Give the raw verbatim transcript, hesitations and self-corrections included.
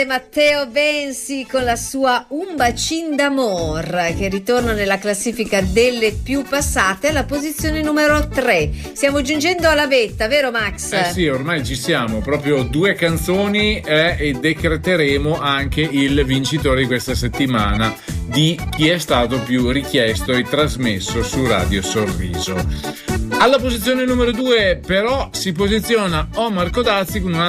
Matteo Bensi con la sua Un bacin d'amor, che ritorna nella classifica delle più passate alla posizione numero tre. Stiamo giungendo alla vetta, vero Max? Eh sì, ormai ci siamo, proprio due canzoni eh, e decreteremo anche il vincitore di questa settimana di chi è stato più richiesto e trasmesso su Radio Sorriso. Alla posizione numero due però si posiziona Omar Codazzi con una